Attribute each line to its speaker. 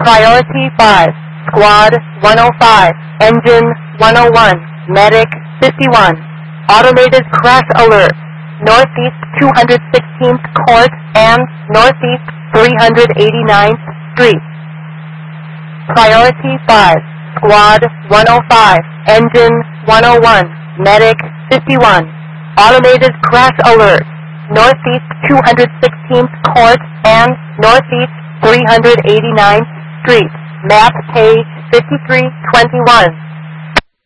Speaker 1: Priority 5, Squad 105, Engine 101, Medic 51. Automated crash alert. Northeast 216th Court and Northeast 389th Street. Priority 5, Squad 105, Engine 101, Medic 51. Automated crash alert. Northeast 216th Court and Northeast 389th Street. Map page 5321.